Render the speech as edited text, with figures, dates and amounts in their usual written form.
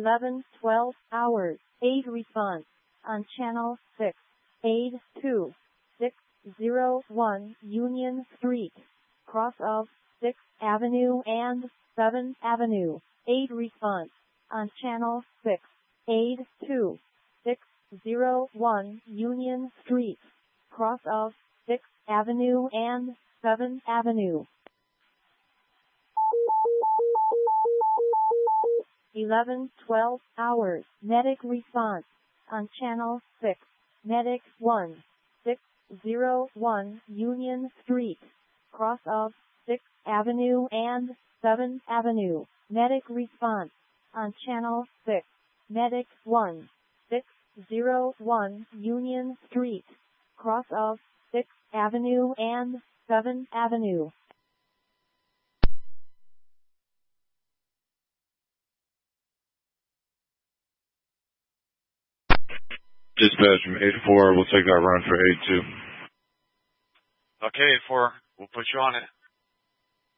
11:12 hours. Aid response on channel 6. Aid 2601 Union Street, cross of 6th Avenue and 7th Avenue. Aid response on channel 6. Aid 2601 Union Street, cross of 6th Avenue and 7th Avenue. 11:12 hours. Medic response on channel 6. Medic 1601 Union Street, cross of 6th Avenue and 7th Avenue. Medic response on channel 6. Medic 1601 Union Street, cross of 6th Avenue and 7th Avenue. Dispatch from 8-4, we'll take that run for 8-2. Okay, 8-4, we'll put you on it.